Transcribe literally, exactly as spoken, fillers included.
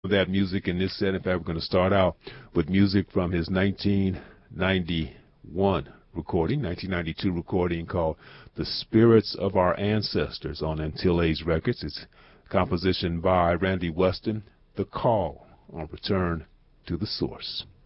that music in this set. In fact, we're going to start out with music from his nineteen ninety-one recording, nineteen ninety-two recording called The Spirits of Our Ancestors on Antilles Records. It's a composition by Randy Weston, The Call on Return to the Source.